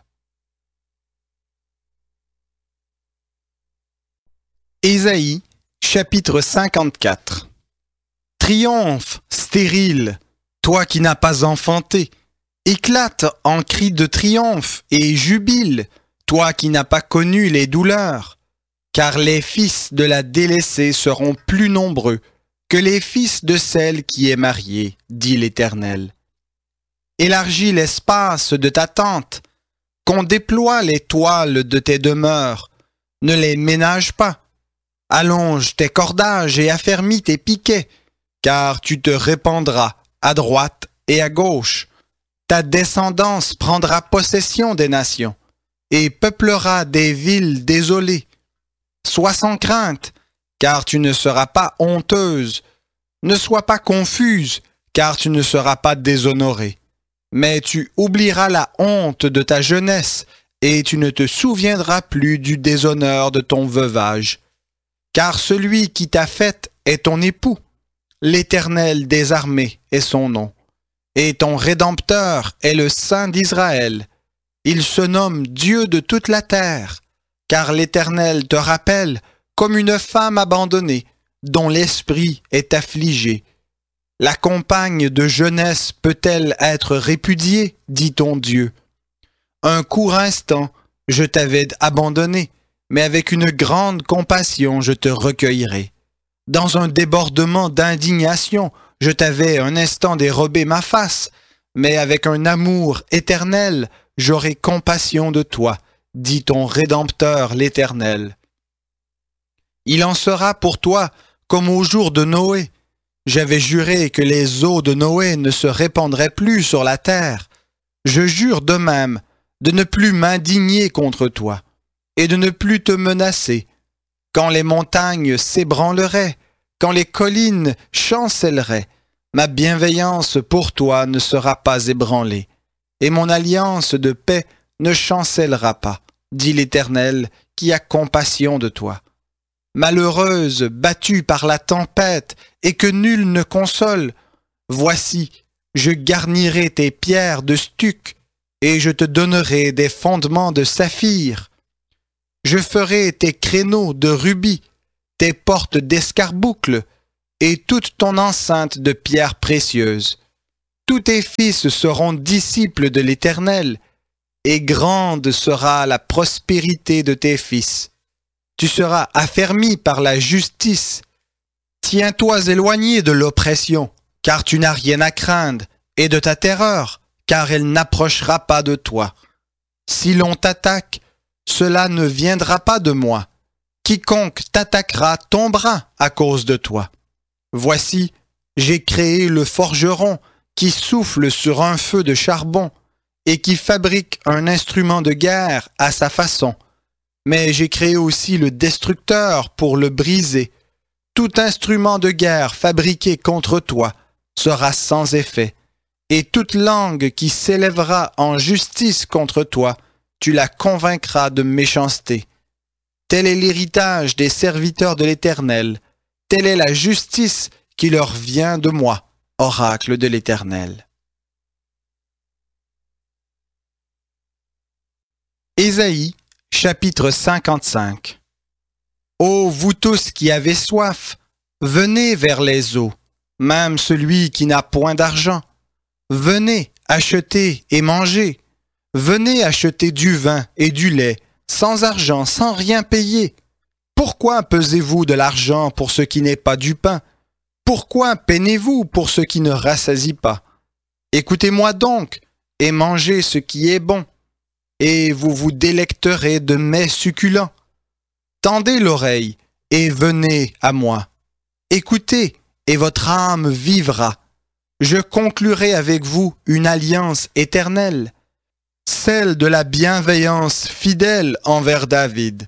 Ésaïe, chapitre 54. Triomphe, stérile, toi qui n'as pas enfanté. Éclate en cris de triomphe et jubile, toi qui n'as pas connu les douleurs. Car les fils de la délaissée seront plus nombreux que les fils de celle qui est mariée, dit l'Éternel. Élargis l'espace de ta tente, qu'on déploie les toiles de tes demeures, ne les ménage pas. Allonge tes cordages et affermis tes piquets, car tu te répandras à droite et à gauche. Ta descendance prendra possession des nations et peuplera des villes désolées. Sois sans crainte, car tu ne seras pas honteuse. Ne sois pas confuse, car tu ne seras pas déshonorée. Mais tu oublieras la honte de ta jeunesse et tu ne te souviendras plus du déshonneur de ton veuvage. Car celui qui t'a faite est ton époux. L'Éternel des armées est son nom. Et ton Rédempteur est le Saint d'Israël. Il se nomme Dieu de toute la terre, car l'Éternel te rappelle comme une femme abandonnée, dont l'esprit est affligé. La compagne de jeunesse peut-elle être répudiée, dit ton Dieu. Un court instant, je t'avais abandonné, mais avec une grande compassion je te recueillerai. Dans un débordement d'indignation, je t'avais un instant dérobé ma face, mais avec un amour éternel, j'aurai compassion de toi, dit ton Rédempteur l'Éternel. Il en sera pour toi comme au jour de Noé. J'avais juré que les eaux de Noé ne se répandraient plus sur la terre. Je jure de même de ne plus m'indigner contre toi et de ne plus te menacer. Quand les montagnes s'ébranleraient, quand les collines chancelleraient, ma bienveillance pour toi ne sera pas ébranlée, et mon alliance de paix ne chancellera pas, dit l'Éternel qui a compassion de toi. Malheureuse, battue par la tempête, et que nul ne console, voici, je garnirai tes pierres de stuc, et je te donnerai des fondements de saphir. Je ferai tes créneaux de rubis, tes portes d'escarboucles, et toute ton enceinte de pierres précieuses. Tous tes fils seront disciples de l'Éternel, et grande sera la prospérité de tes fils. Tu seras affermi par la justice. Tiens-toi éloigné de l'oppression, car tu n'as rien à craindre, et de ta terreur, car elle n'approchera pas de toi. Si l'on t'attaque, cela ne viendra pas de moi. Quiconque t'attaquera tombera à cause de toi. Voici, j'ai créé le forgeron qui souffle sur un feu de charbon et qui fabrique un instrument de guerre à sa façon. Mais j'ai créé aussi le destructeur pour le briser. Tout instrument de guerre fabriqué contre toi sera sans effet, et toute langue qui s'élèvera en justice contre toi, tu la convaincras de méchanceté. Tel est l'héritage des serviteurs de l'Éternel, telle est la justice qui leur vient de moi, oracle de l'Éternel. Ésaïe, chapitre 55. Ô vous tous qui avez soif, venez vers les eaux, même celui qui n'a point d'argent. Venez acheter et manger. Venez acheter du vin et du lait, sans argent, sans rien payer. Pourquoi pesez-vous de l'argent pour ce qui n'est pas du pain? Pourquoi peinez-vous pour ce qui ne rassasie pas? Écoutez-moi donc, et mangez ce qui est bon, et vous vous délecterez de mets succulents. Tendez l'oreille, et venez à moi. Écoutez, et votre âme vivra. Je conclurai avec vous une alliance éternelle, celle de la bienveillance fidèle envers David.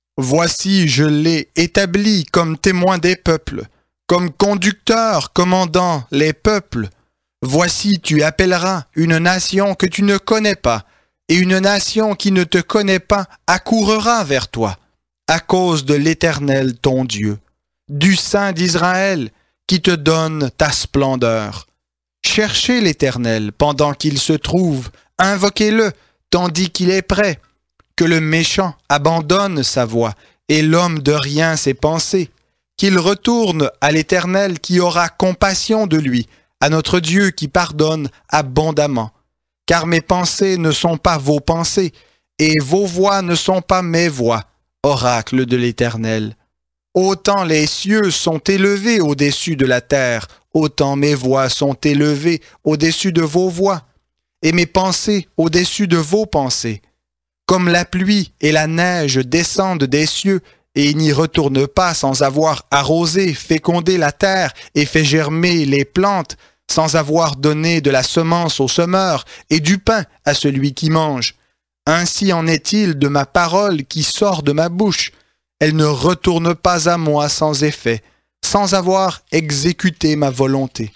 Voici, je l'ai établi comme témoin des peuples, comme conducteur commandant les peuples. Voici, tu appelleras une nation que tu ne connais pas, et une nation qui ne te connaît pas accourra vers toi, à cause de l'Éternel ton Dieu, du Saint d'Israël, qui te donne ta splendeur. Cherchez l'Éternel pendant qu'il se trouve, invoquez-le tandis qu'il est prêt. Que le méchant abandonne sa voie et l'homme de rien ses pensées. Qu'il retourne à l'Éternel qui aura compassion de lui, à notre Dieu qui pardonne abondamment. Car mes pensées ne sont pas vos pensées, et vos voix ne sont pas mes voix, oracle de l'Éternel. Autant les cieux sont élevés au-dessus de la terre, autant mes voix sont élevées au-dessus de vos voix, et mes pensées au-dessus de vos pensées. Comme la pluie et la neige descendent des cieux, et n'y retournent pas sans avoir arrosé, fécondé la terre et fait germer les plantes, sans avoir donné de la semence au semeur et du pain à celui qui mange. Ainsi en est-il de ma parole qui sort de ma bouche. Elle ne retourne pas à moi sans effet, sans avoir exécuté ma volonté,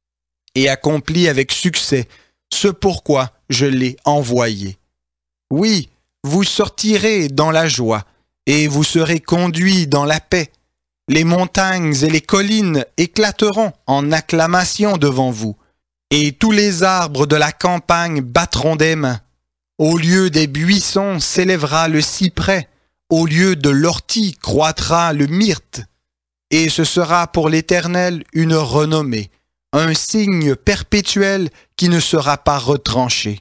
et accompli avec succès ce pourquoi je l'ai envoyé. Oui, vous sortirez dans la joie, et vous serez conduits dans la paix. Les montagnes et les collines éclateront en acclamation devant vous, et tous les arbres de la campagne battront des mains. Au lieu des buissons s'élèvera le cyprès, au lieu de l'ortie croîtra le myrte, et ce sera pour l'Éternel une renommée, un signe perpétuel qui ne sera pas retranché.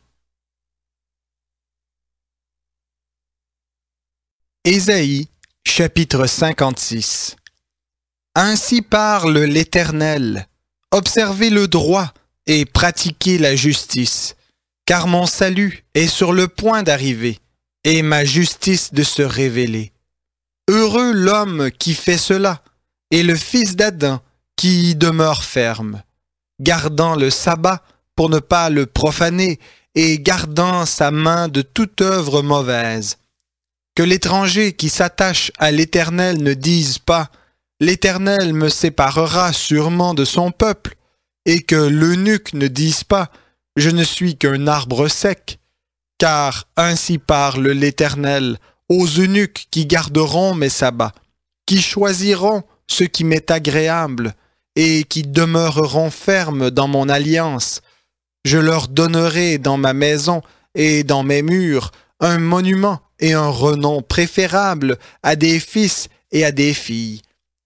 Ésaïe, chapitre 56. Ainsi parle l'Éternel, observez le droit et pratiquez la justice, car mon salut est sur le point d'arriver, et ma justice de se révéler. Heureux l'homme qui fait cela, et le fils d'Adam qui y demeure ferme, gardant le sabbat pour ne pas le profaner, et gardant sa main de toute œuvre mauvaise. Que l'étranger qui s'attache à l'Éternel ne dise pas « L'Éternel me séparera sûrement de son peuple », et que l'eunuque ne dise pas « Je ne suis qu'un arbre sec », car ainsi parle l'Éternel aux eunuques qui garderont mes sabbats, qui choisiront ce qui m'est agréable, et qui demeureront fermes dans mon alliance. Je leur donnerai dans ma maison et dans mes murs un monument et un renom préférable à des fils et à des filles.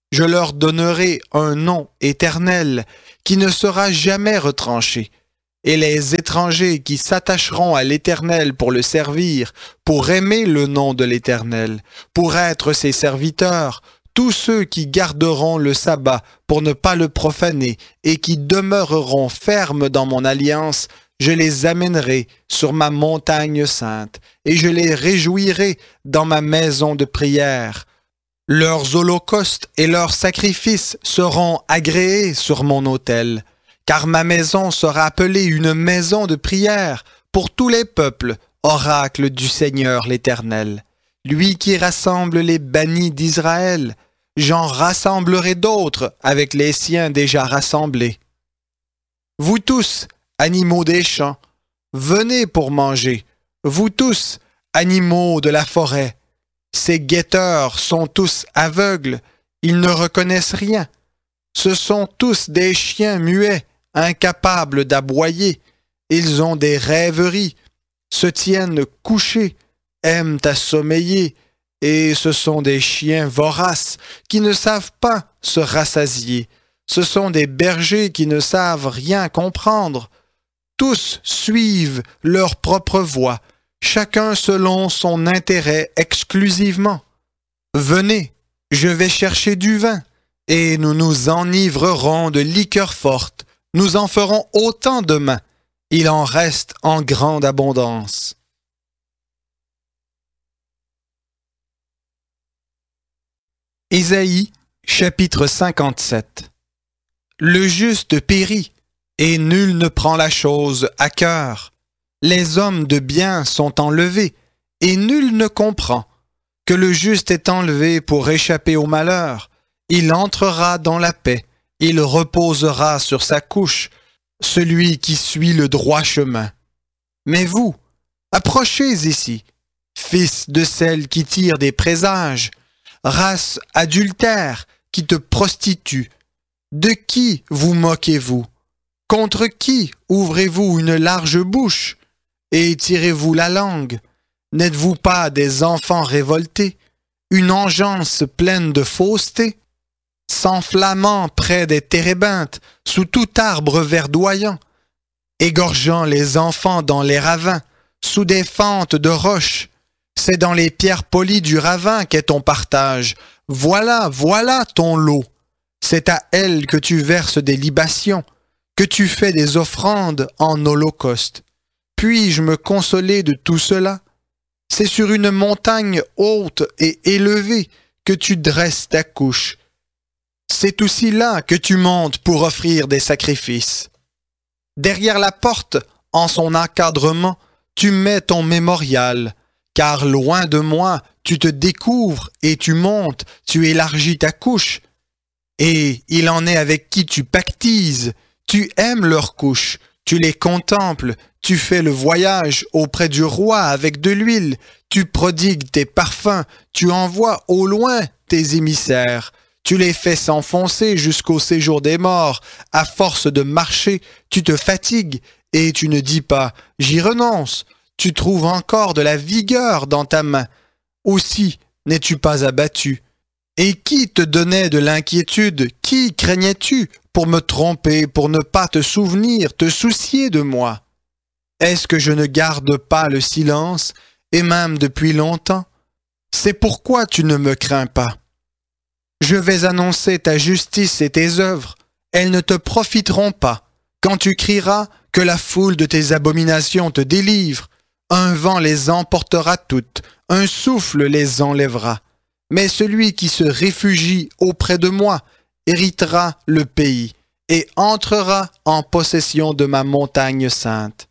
Je leur donnerai un nom éternel qui ne sera jamais retranché. Et les étrangers qui s'attacheront à l'Éternel pour le servir, pour aimer le nom de l'Éternel, pour être ses serviteurs, tous ceux qui garderont le sabbat pour ne pas le profaner et qui demeureront fermes dans mon alliance, je les amènerai sur ma montagne sainte et je les réjouirai dans ma maison de prière. Leurs holocaustes et leurs sacrifices seront agréés sur mon autel, car ma maison sera appelée une maison de prière pour tous les peuples, oracle du Seigneur l'Éternel. Lui qui rassemble les bannis d'Israël, j'en rassemblerai d'autres avec les siens déjà rassemblés. Vous tous, animaux des champs, venez pour manger, vous tous, animaux de la forêt. Ces guetteurs sont tous aveugles, ils ne reconnaissent rien. Ce sont tous des chiens muets, incapables d'aboyer. Ils ont des rêveries, se tiennent couchés, aiment à sommeiller, et ce sont des chiens voraces qui ne savent pas se rassasier. Ce sont des bergers qui ne savent rien comprendre. Tous suivent leur propre voie, chacun selon son intérêt exclusivement. Venez, je vais chercher du vin, et nous nous enivrerons de liqueur forte. Nous en ferons autant demain. Il en reste en grande abondance. Ésaïe, chapitre 57. Le juste périt, et nul ne prend la chose à cœur. Les hommes de bien sont enlevés, et nul ne comprend que le juste est enlevé pour échapper au malheur. Il entrera dans la paix, il reposera sur sa couche, celui qui suit le droit chemin. Mais vous, approchez ici, fils de celle qui tire des présages, race adultère qui te prostitue. De qui vous moquez-vous? Contre qui ouvrez-vous une large bouche et tirez-vous la langue? N'êtes-vous pas des enfants révoltés, une engeance pleine de fausseté? S'enflammant près des térébinthes, sous tout arbre verdoyant, égorgeant les enfants dans les ravins, sous des fentes de roches. C'est dans les pierres polies du ravin qu'est ton partage. Voilà, voilà ton lot. C'est à elle que tu verses des libations, que tu fais des offrandes en holocauste. Puis-je me consoler de tout cela? C'est sur une montagne haute et élevée que tu dresses ta couche. C'est aussi là que tu montes pour offrir des sacrifices. Derrière la porte, en son encadrement, tu mets ton mémorial, car loin de moi, tu te découvres et tu montes, tu élargis ta couche. Et il en est avec qui tu pactises, tu aimes leurs couches, tu les contemples, tu fais le voyage auprès du roi avec de l'huile, tu prodigues tes parfums, tu envoies au loin tes émissaires. Tu les fais s'enfoncer jusqu'au séjour des morts. À force de marcher, tu te fatigues et tu ne dis pas « j'y renonce ». Tu trouves encore de la vigueur dans ta main. Aussi n'es-tu pas abattu. Et qui te donnait de l'inquiétude? Qui craignais-tu pour me tromper, pour ne pas te souvenir, te soucier de moi? Est-ce que je ne garde pas le silence, et même depuis longtemps? C'est pourquoi tu ne me crains pas. Je vais annoncer ta justice et tes œuvres. Elles ne te profiteront pas. Quand tu crieras, que la foule de tes abominations te délivre. Un vent les emportera toutes, un souffle les enlèvera. Mais celui qui se réfugie auprès de moi héritera le pays et entrera en possession de ma montagne sainte.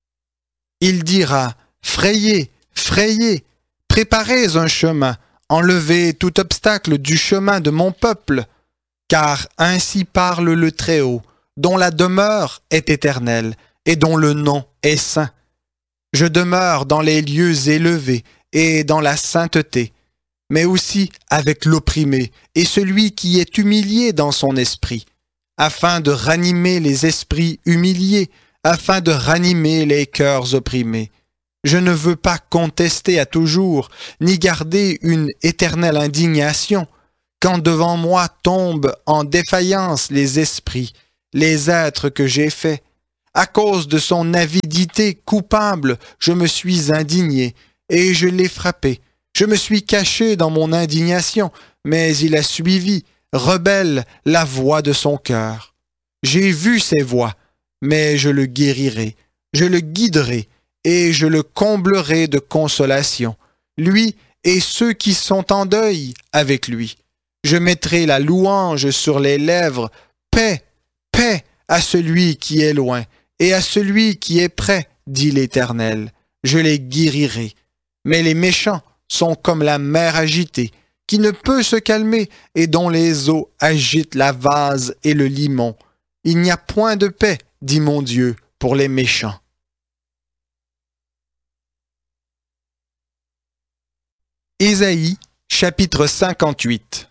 Il dira, frayez, frayez, préparez un chemin, enlevez tout obstacle du chemin de mon peuple, car ainsi parle le Très-Haut, dont la demeure est éternelle et dont le nom est saint. Je demeure dans les lieux élevés et dans la sainteté, mais aussi avec l'opprimé et celui qui est humilié dans son esprit, afin de ranimer les esprits humiliés, afin de ranimer les cœurs opprimés. Je ne veux pas contester à toujours, ni garder une éternelle indignation, quand devant moi tombent en défaillance les esprits, les êtres que j'ai faits. À cause de son avidité coupable, je me suis indigné, et je l'ai frappé. Je me suis caché dans mon indignation, mais il a suivi, rebelle, la voix de son cœur. J'ai vu ses voix, mais je le guérirai, je le guiderai, et je le comblerai de consolation, lui et ceux qui sont en deuil avec lui. Je mettrai la louange sur les lèvres, paix, paix à celui qui est loin, et à celui qui est près, dit l'Éternel. Je les guérirai. Mais les méchants sont comme la mer agitée, qui ne peut se calmer et dont les eaux agitent la vase et le limon. Il n'y a point de paix, dit mon Dieu, pour les méchants. Ésaïe, chapitre 58.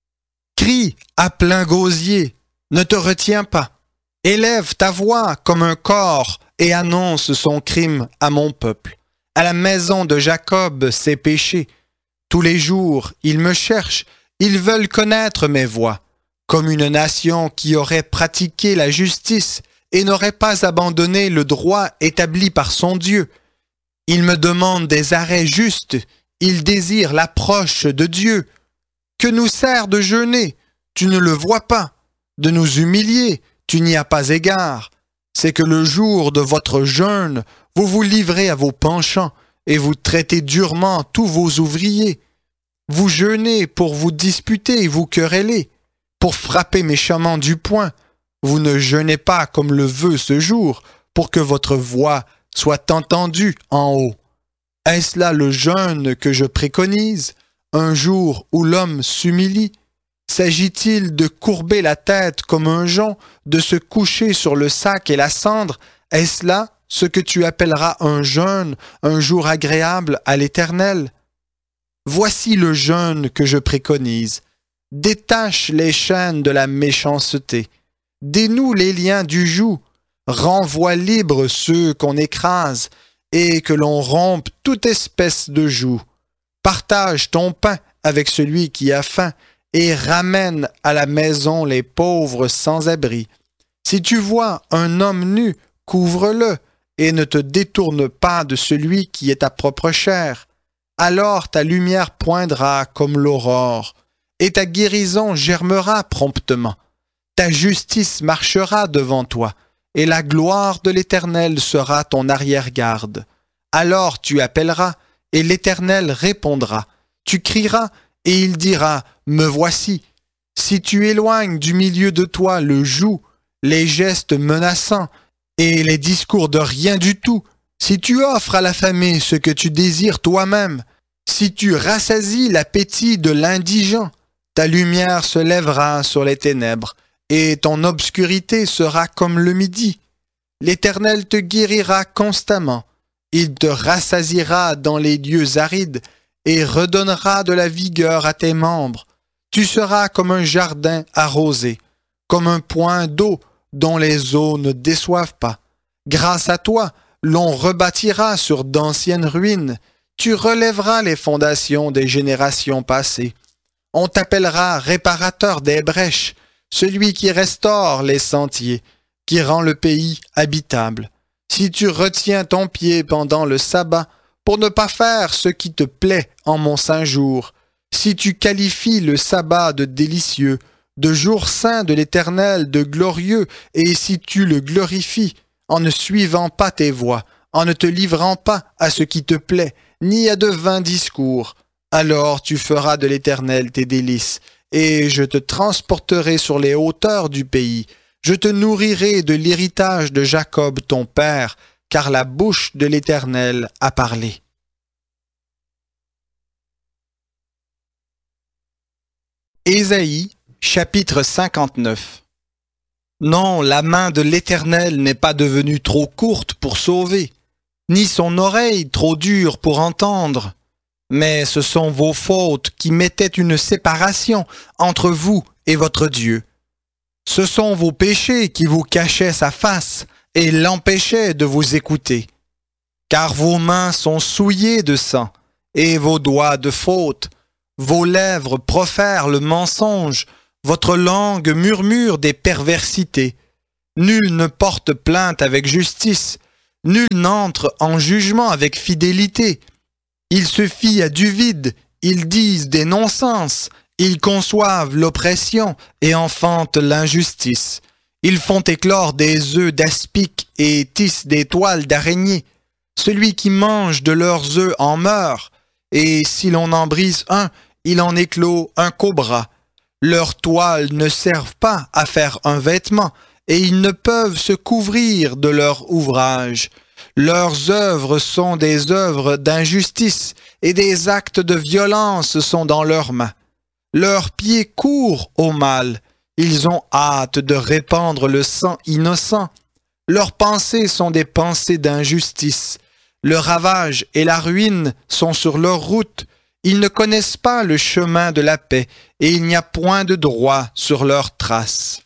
Crie à plein gosier, ne te retiens pas. Élève ta voix comme un cor et annonce son crime à mon peuple, à la maison de Jacob ses péchés. Tous les jours, ils me cherchent, ils veulent connaître mes voies, comme une nation qui aurait pratiqué la justice et n'aurait pas abandonné le droit établi par son Dieu. Ils me demandent des arrêts justes, ils désirent l'approche de Dieu. Que nous sert de jeûner? Tu ne le vois pas. De nous humilier? Tu n'y as pas égard. C'est que le jour de votre jeûne, vous vous livrez à vos penchants et vous traitez durement tous vos ouvriers. Vous jeûnez pour vous disputer et vous quereller, pour frapper méchamment du poing. Vous ne jeûnez pas comme le veut ce jour, pour que votre voix soit entendue en haut. Est-ce là le jeûne que je préconise, un jour où l'homme s'humilie? S'agit-il de courber la tête comme un jonc, de se coucher sur le sac et la cendre? Est-ce là ce que tu appelleras un jeûne, un jour agréable à l'Éternel? Voici le jeûne que je préconise. Détache les chaînes de la méchanceté. Dénoue les liens du joug. Renvoie libres ceux qu'on écrase et que l'on rompe toute espèce de joug. Partage ton pain avec celui qui a faim et ramène à la maison les pauvres sans abri. Si tu vois un homme nu, couvre-le et ne te détourne pas de celui qui est ta propre chair. Alors ta lumière poindra comme l'aurore et ta guérison germera promptement. Ta justice marchera devant toi et la gloire de l'Éternel sera ton arrière-garde. Alors tu appelleras et l'Éternel répondra. Tu crieras et il dira, me voici. Si tu éloignes du milieu de toi le joug, les gestes menaçants et les discours de rien du tout, si tu offres à l'affamé ce que tu désires toi-même, si tu rassasies l'appétit de l'indigent, ta lumière se lèvera sur les ténèbres et ton obscurité sera comme le midi. L'Éternel te guérira constamment. Il te rassasiera dans les lieux arides et redonnera de la vigueur à tes membres. Tu seras comme un jardin arrosé, comme un point d'eau dont les eaux ne déçoivent pas. Grâce à toi, l'on rebâtira sur d'anciennes ruines. Tu relèveras les fondations des générations passées. On t'appellera réparateur des brèches, celui qui restaure les sentiers, qui rend le pays habitable. Si tu retiens ton pied pendant le sabbat, pour ne pas faire ce qui te plaît en mon saint jour, si tu qualifies le sabbat de délicieux, de jour saint de l'Éternel, de glorieux, et si tu le glorifies, en ne suivant pas tes voies, en ne te livrant pas à ce qui te plaît, ni à de vains discours, alors tu feras de l'Éternel tes délices, et je te transporterai sur les hauteurs du pays. Je te nourrirai de l'héritage de Jacob ton père, car la bouche de l'Éternel a parlé. Ésaïe, chapitre 59. Non, la main de l'Éternel n'est pas devenue trop courte pour sauver, ni son oreille trop dure pour entendre. Mais ce sont vos fautes qui mettaient une séparation entre vous et votre Dieu. Ce sont vos péchés qui vous cachaient sa face et l'empêchaient de vous écouter. Car vos mains sont souillées de sang et vos doigts de faute. Vos lèvres profèrent le mensonge, votre langue murmure des perversités. Nul ne porte plainte avec justice, nul n'entre en jugement avec fidélité. Ils se fient à du vide, ils disent des non-sens, ils conçoivent l'oppression et enfantent l'injustice. Ils font éclore des œufs d'aspic et tissent des toiles d'araignée. Celui qui mange de leurs œufs en meurt, et si l'on en brise un, il en éclot un cobra. Leurs toiles ne servent pas à faire un vêtement, et ils ne peuvent se couvrir de leur ouvrage. Leurs œuvres sont des œuvres d'injustice, et des actes de violence sont dans leurs mains. Leurs pieds courent au mal, ils ont hâte de répandre le sang innocent. Leurs pensées sont des pensées d'injustice. Le ravage et la ruine sont sur leur route. Ils ne connaissent pas le chemin de la paix, et il n'y a point de droit sur leurs traces.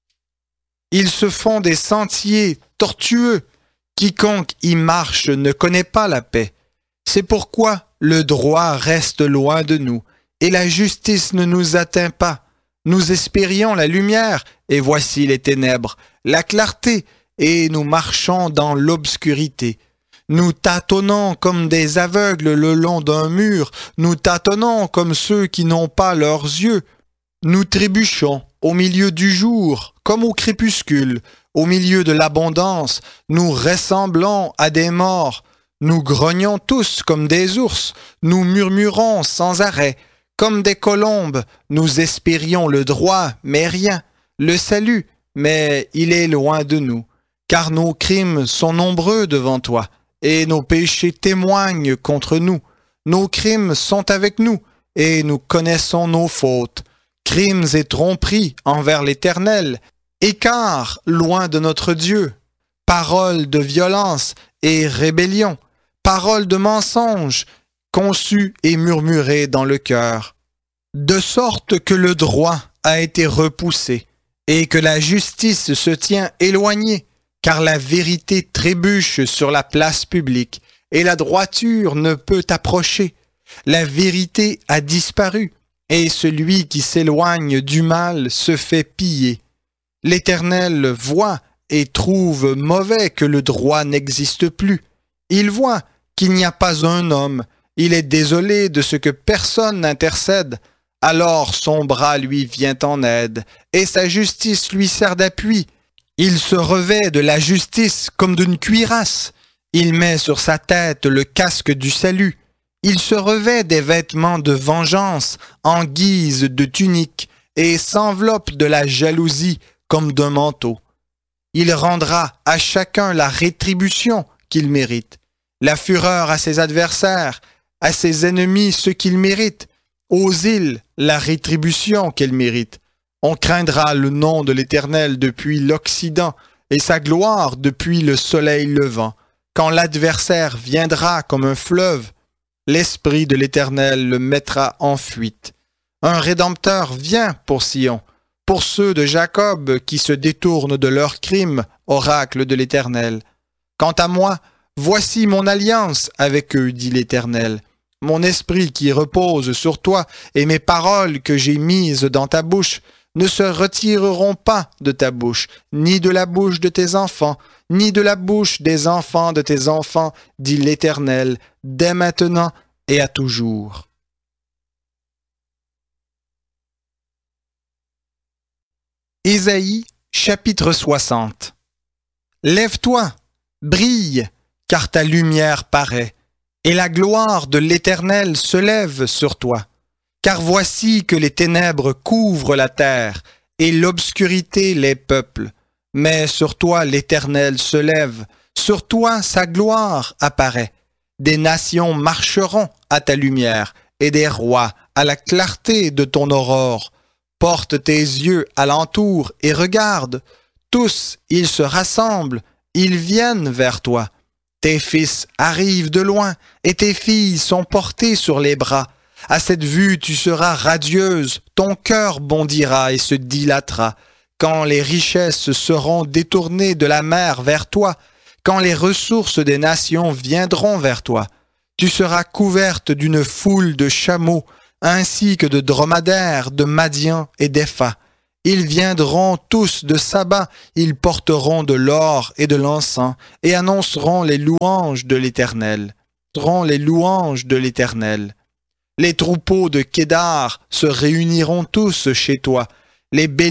Ils se font des sentiers tortueux. Quiconque y marche ne connaît pas la paix. C'est pourquoi le droit reste loin de nous, et la justice ne nous atteint pas. Nous espérions la lumière, et voici les ténèbres, la clarté, et nous marchons dans l'obscurité. Nous tâtonnons comme des aveugles le long d'un mur, nous tâtonnons comme ceux qui n'ont pas leurs yeux. Nous trébuchons au milieu du jour, comme au crépuscule, au milieu de l'abondance, nous ressemblons à des morts. Nous grognons tous comme des ours, nous murmurons sans arrêt. Comme des colombes, nous espérions le droit, mais rien, le salut, mais il est loin de nous, car nos crimes sont nombreux devant toi, et nos péchés témoignent contre nous. Nos crimes sont avec nous, et nous connaissons nos fautes. Crimes et tromperies envers l'Éternel, écart loin de notre Dieu, paroles de violence et rébellion, paroles de mensonge, conçues et murmurées dans le cœur, de sorte que le droit a été repoussé, et que la justice se tient éloignée, car la vérité trébuche sur la place publique, et la droiture ne peut approcher. La vérité a disparu, et celui qui s'éloigne du mal se fait piller. L'Éternel voit et trouve mauvais que le droit n'existe plus. Il voit qu'il n'y a pas un homme. Il est désolé de ce que personne n'intercède. Alors son bras lui vient en aide, et sa justice lui sert d'appui. Il se revêt de la justice comme d'une cuirasse. Il met sur sa tête le casque du salut. Il se revêt des vêtements de vengeance en guise de tunique et s'enveloppe de la jalousie comme d'un manteau. Il rendra à chacun la rétribution qu'il mérite, la fureur à ses adversaires, à ses ennemis ce qu'ils méritent, aux îles la rétribution qu'elles méritent. On craindra le nom de l'Éternel depuis l'Occident et sa gloire depuis le soleil levant. Quand l'adversaire viendra comme un fleuve, l'Esprit de l'Éternel le mettra en fuite. Un Rédempteur vient pour Sion, pour ceux de Jacob qui se détournent de leurs crimes, oracle de l'Éternel. Quant à moi, voici mon alliance avec eux, dit l'Éternel. Mon esprit qui repose sur toi et mes paroles que j'ai mises dans ta bouche ne se retireront pas de ta bouche, ni de la bouche de tes enfants, ni de la bouche des enfants de tes enfants, dit l'Éternel, dès maintenant et à toujours. Ésaïe, chapitre 60. Lève-toi, brille, car ta lumière paraît, et la gloire de l'Éternel se lève sur toi. Car voici que les ténèbres couvrent la terre, et l'obscurité les peuples. Mais sur toi l'Éternel se lève, sur toi sa gloire apparaît. Des nations marcheront à ta lumière, et des rois à la clarté de ton aurore. Porte tes yeux alentour et regarde. Tous, ils se rassemblent, ils viennent vers toi. Tes fils arrivent de loin, et tes filles sont portées sur les bras. À cette vue, tu seras radieuse, ton cœur bondira et se dilatera. Quand les richesses seront détournées de la mer vers toi, quand les ressources des nations viendront vers toi, tu seras couverte d'une foule de chameaux, ainsi que de dromadaires, de Madian et d'Epha. Ils viendront tous de Saba, ils porteront de l'or et de l'encens, et annonceront les louanges de l'Éternel. Les louanges de l'Éternel. Les troupeaux de Kédar se réuniront tous chez toi. Les